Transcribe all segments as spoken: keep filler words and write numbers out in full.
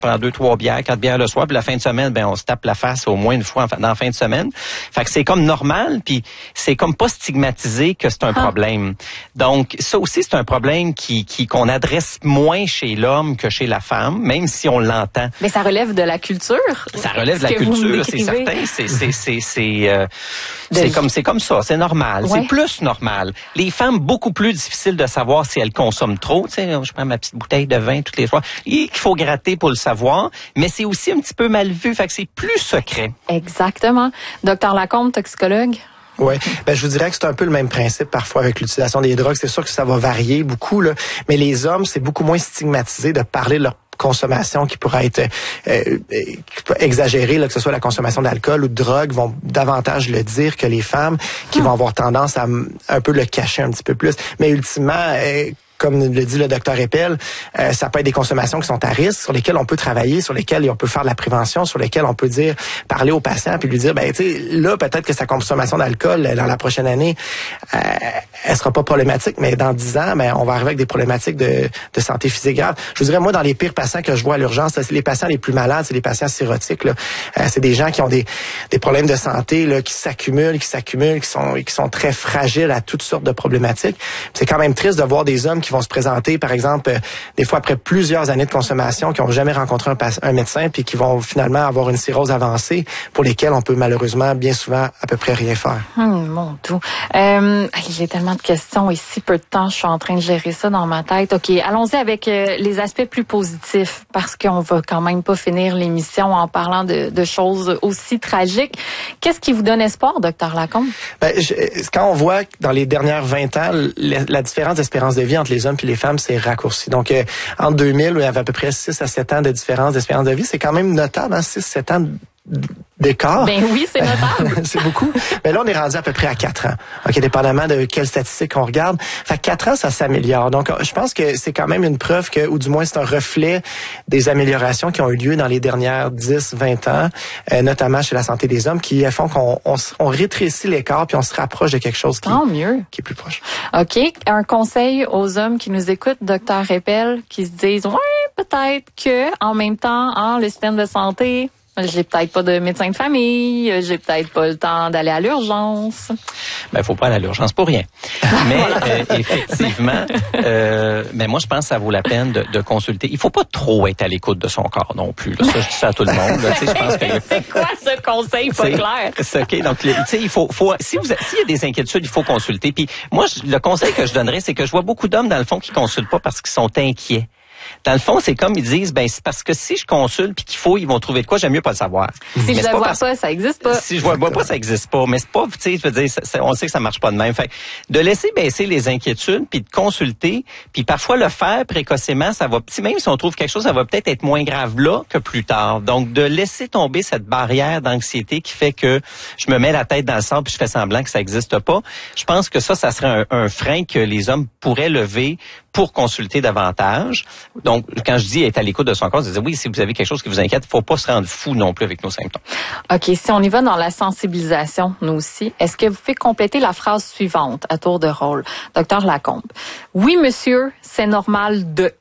prend deux, trois bières, quatre bières le soir, puis la fin de semaine, ben on se tape la face au moins une fois en, dans la fin de semaine. Fait que c'est comme normal, puis c'est comme pas stigmatisé que c'est un ah. problème. Donc ça aussi c'est un problème qui, qui qu'on adresse moins chez l'homme que chez la femme, même si on l'entend. Mais ça relève de la culture. Ça relève de la culture, c'est certain. C'est c'est c'est c'est euh, c'est comme c'est comme ça, c'est normal, ouais. C'est plus normal. Les femmes beaucoup plus difficile de savoir si elles consomment trop. Tu sais, je prends ma petite bouteille de vin toutes les fois. Il faut gratter pour le savoir. Mais c'est aussi un petit peu mal vu, fait que c'est plus secret. Exactement. Docteur Lacombe, toxicologue. Oui, ben je vous dirais que c'est un peu le même principe parfois avec l'utilisation des drogues. C'est sûr que ça va varier beaucoup, là, mais les hommes, c'est beaucoup moins stigmatisé de parler de leur consommation qui pourrait être euh, exagérée, là, que ce soit la consommation d'alcool ou de drogue, vont davantage le dire que les femmes qui hum. vont avoir tendance à un peu le cacher un petit peu plus. Mais ultimement, euh, comme le dit le docteur Eppel, euh, ça peut être des consommations qui sont à risque, sur lesquelles on peut travailler, sur lesquelles on peut faire de la prévention, sur lesquelles on peut dire, parler au patient, puis lui dire, ben tu sais, là peut-être que sa consommation d'alcool dans la prochaine année, euh, elle sera pas problématique, mais dans dix ans, ben on va arriver avec des problématiques de, de santé physique grave. Je vous dirais, moi, dans les pires patients que je vois à l'urgence, c'est les patients les plus malades, c'est les patients cirrhotiques. Là. Euh, c'est des gens qui ont des, des problèmes de santé là, qui s'accumulent, qui s'accumulent, qui sont, qui sont très fragiles à toutes sortes de problématiques. C'est quand même triste de voir des hommes qui vont se présenter, par exemple, euh, des fois après plusieurs années de consommation, qui n'ont jamais rencontré un, un médecin, puis qui vont finalement avoir une cirrhose avancée, pour lesquelles on peut malheureusement bien souvent à peu près rien faire. Hum, mon Dieu. Euh, j'ai tellement de questions et si peu de temps, je suis en train de gérer ça dans ma tête. OK, allons-y avec euh, les aspects plus positifs, parce qu'on va quand même pas finir l'émission en parlant de, de choses aussi tragiques. Qu'est-ce qui vous donne espoir, docteur Lacombe? Ben, je, quand on voit que dans les dernières vingt ans, la, la différence d'espérance de vie entre les hommes et les femmes s'est raccourcie. Donc, euh, en deux mille, il y avait à peu près six à sept ans de différence d'espérance de vie. C'est quand même notable, hein, six à sept ans d'écart. Ben oui, c'est notable. C'est beaucoup. Mais là, on est rendu à peu près à quatre ans. OK, dépendamment de quelles statistiques on regarde. Fait que quatre ans, ça s'améliore. Donc, je pense que c'est quand même une preuve que, ou du moins, c'est un reflet des améliorations qui ont eu lieu dans les dernières dix, vingt ans, euh, notamment chez la santé des hommes, qui font qu'on on, on rétrécit l'écart puis on se rapproche de quelque chose qui, Tant mieux. qui est plus proche. OK. Un conseil aux hommes qui nous écoutent, docteur Eppel, qui se disent, ouais, peut-être que, en même temps, hein, le système de santé, j'ai peut-être pas de médecin de famille, j'ai peut-être pas le temps d'aller à l'urgence. Ben, faut pas aller à l'urgence pour rien. Mais euh, effectivement, euh, ben moi je pense que ça vaut la peine de, de consulter. Il faut pas trop être à l'écoute de son corps non plus. Là. Ça, je dis ça à tout le monde. Là, je pense que c'est quoi ce conseil pas clair? C'est ok. Donc, tu sais, il faut, faut, si vous, s'il y a des inquiétudes, il faut consulter. Puis moi, je, le conseil que je donnerais, c'est que je vois beaucoup d'hommes dans le fond qui consultent pas parce qu'ils sont inquiets. Dans le fond, c'est comme ils disent, ben c'est parce que si je consulte puis qu'il faut, ils vont trouver de quoi, j'aime mieux pas le savoir. Si mais je ne vois parce... pas, ça existe pas. Si je vois, vois pas, ça existe pas. Mais c'est pas, tu sais, je veux dire, ça, ça, on sait que ça marche pas de même. Fait de laisser baisser les inquiétudes puis de consulter, puis parfois le faire précocement, ça va. Si même si on trouve quelque chose, ça va peut-être être moins grave là que plus tard. Donc de laisser tomber cette barrière d'anxiété qui fait que je me mets la tête dans le sable puis je fais semblant que ça existe pas. Je pense que ça, ça serait un, un frein que les hommes pourraient lever pour consulter davantage. Donc, quand je dis être à l'écoute de son corps, c'est dire oui, si vous avez quelque chose qui vous inquiète, il faut pas se rendre fou non plus avec nos symptômes. OK, si on y va dans la sensibilisation, nous aussi, est-ce que vous pouvez compléter la phrase suivante à tour de rôle? Docteur Lacombe. Oui, monsieur, c'est normal de...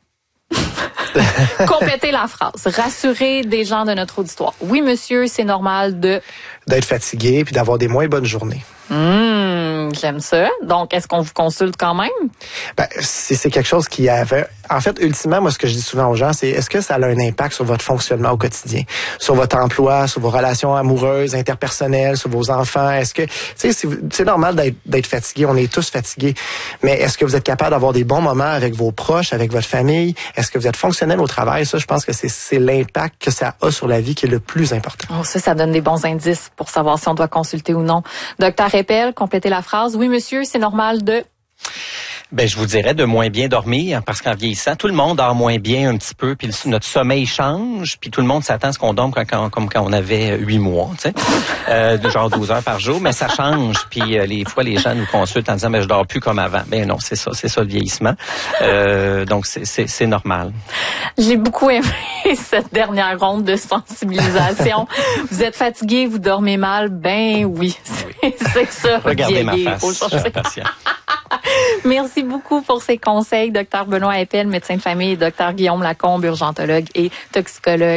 Compléter la phrase. Rassurer des gens de notre auditoire. Oui, monsieur, c'est normal de... D'être fatigué puis d'avoir des moins bonnes journées. Mmh, j'aime ça. Donc, est-ce qu'on vous consulte quand même? Ben, si c'est quelque chose qui avait... En fait, ultimement, moi, ce que je dis souvent aux gens, c'est est-ce que ça a un impact sur votre fonctionnement au quotidien? Sur votre emploi, sur vos relations amoureuses, interpersonnelles, sur vos enfants? Est-ce que... Tu sais, c'est, c'est normal d'être, d'être fatigué. On est tous fatigués. Mais est-ce que vous êtes capable d'avoir des bons moments avec vos proches, avec votre famille? Est-ce que vous êtes fonctionnel au travail? Ça, je pense que c'est, c'est l'impact que ça a sur la vie qui est le plus important. Oh, ça, ça donne des bons indices pour savoir si on doit consulter ou non. Docteur Eppel, complétez la phrase. Oui, monsieur, c'est normal de... Ben, je vous dirais de moins bien dormir, parce qu'en vieillissant, tout le monde dort moins bien un petit peu, puis notre sommeil change, puis tout le monde s'attend à ce qu'on dorme quand, quand, comme quand on avait huit mois, tu sais, euh, de genre douze heures par jour, mais ça change, puis euh, les fois les gens nous consultent en disant, mais je dors plus comme avant. Ben non, c'est ça, c'est ça le vieillissement. Euh, donc c'est, c'est, c'est normal. J'ai beaucoup aimé cette dernière ronde de sensibilisation. Vous êtes fatigué, vous dormez mal, ben oui, c'est, c'est ça. Regardez ma face, je suis patient. Merci beaucoup pour ces conseils, docteur Benoît Eppel, médecin de famille, et docteur Guillaume Lacombe, urgentologue et toxicologue.